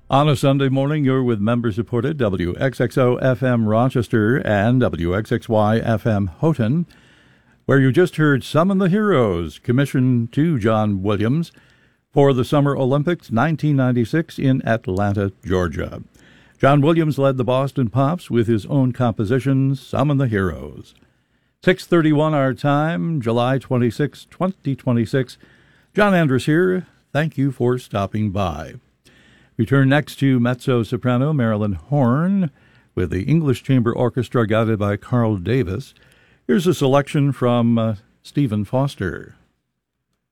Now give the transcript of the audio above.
On a Sunday morning, you're with member-supported WXXO-FM Rochester and WXXY-FM Houghton, where you just heard Summon the Heroes, commissioned to John Williams for the Summer Olympics 1996 in Atlanta, Georgia. John Williams led the Boston Pops with his own composition, Summon the Heroes. 6:31 our time, July 26, 2026. John Andrus here. Thank you for stopping by. We turn next to mezzo-soprano Marilyn Horne with the English Chamber Orchestra guided by Carl Davis. Here's a selection from Stephen Foster.